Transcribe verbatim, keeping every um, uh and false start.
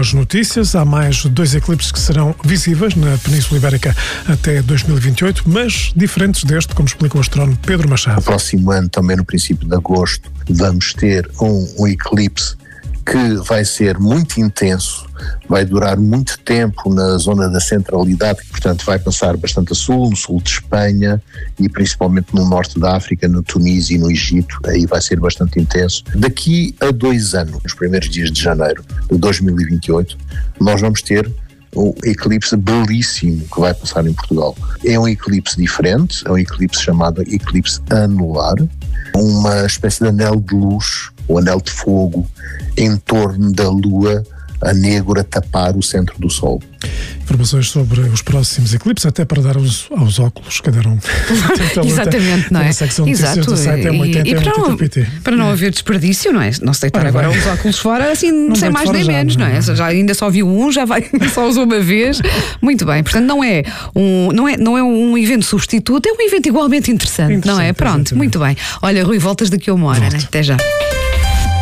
boas notícias. Há mais dois eclipses que serão visíveis na Península Ibérica até dois mil e vinte e oito, mas diferentes deste, como explica o astrónomo Pedro Machado. No próximo ano, também no princípio de agosto, vamos ter um, um eclipse que vai ser muito intenso, vai durar muito tempo na zona da centralidade, portanto vai passar bastante a sul, no sul de Espanha e principalmente no norte da África, no Tunísia e no Egito, aí vai ser bastante intenso. Daqui a dois anos, nos primeiros dias de janeiro de dois mil e vinte e oito, nós vamos ter um eclipse belíssimo que vai passar em Portugal. É um eclipse diferente, é um eclipse chamado eclipse anular, uma espécie de anel de luz, o anel de fogo, em torno da Lua, a negro a tapar o centro do Sol. Informações sobre os próximos eclipses, até para dar aos, aos óculos, cada um. Exatamente, não é? Exato. Do site, é e, e para, não, para não haver desperdício, não é? Não se deitar agora os óculos fora, assim, não sem mais nem menos, não é? Já, ainda só viu um, já vai, só usou uma vez. Muito bem, portanto, não é um, não é, não é um evento substituto, é um evento igualmente interessante, interessante não é? Pronto, exatamente. Muito bem. Olha, Rui, voltas daqui a uma hora, né? Até já.